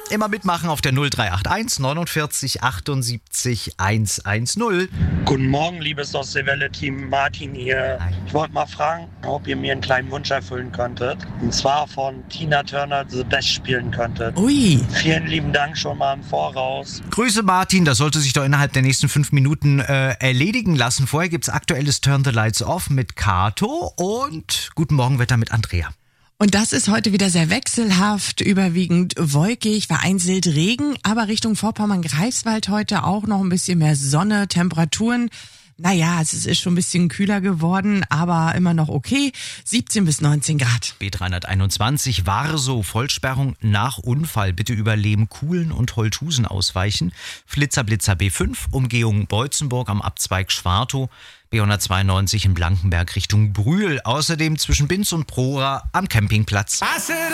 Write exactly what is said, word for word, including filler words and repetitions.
Immer mitmachen auf der null drei acht eins neunundvierzig achtundsiebzig hundertzehn. Guten Morgen, liebes Ostseewelle-Team, Martin hier. Hi. Ich wollte mal fragen, ob ihr mir einen kleinen Wunsch erfüllen könntet. Und zwar von Tina Turner The Best spielen könntet. Ui. Vielen lieben Dank schon mal im Voraus. Grüße Martin, das sollte sich doch innerhalb der nächsten fünf Minuten äh, erledigen lassen. Vorher gibt's aktuelles Turn the Lights Off mit Kato und Guten Morgen Wetter mit Andrea. Und das ist heute wieder sehr wechselhaft, überwiegend wolkig, vereinzelt Regen, aber Richtung Vorpommern-Greifswald heute auch noch ein bisschen mehr Sonne, Temperaturen. Naja, es ist schon ein bisschen kühler geworden, aber immer noch okay. siebzehn bis neunzehn Grad. B dreihunderteinundzwanzig, Warsow, Vollsperrung nach Unfall. Bitte über Lehmkuhlen und Holthusen ausweichen. Flitzer Blitzer B fünf, Umgehung Beutzenburg am Abzweig Schwartow. B hundertzweiundneunzig in Blankenberg Richtung Brühl. Außerdem zwischen Binz und Prora am Campingplatz.